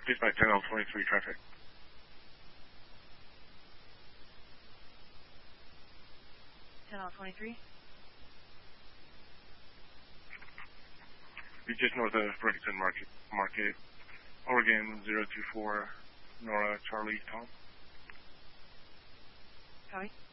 Dispatch 10L23 traffic. Be just north of Ferguson Market, Oregon 024, Nora Charlie Tom. Copy.